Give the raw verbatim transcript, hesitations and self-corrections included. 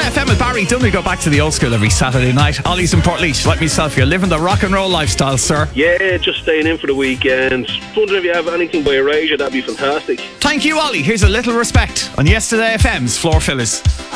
F M with Barry Dunn. We go back to the old school every Saturday night. Ollie's in Portlaoise. Like myself, you're living the rock and roll lifestyle, sir. Yeah, just staying in for the weekend. Wondering if you have anything by Erasure, that'd be fantastic. Thank you, Ollie. Here's a little respect on Yesterday F M's Floor Fillers.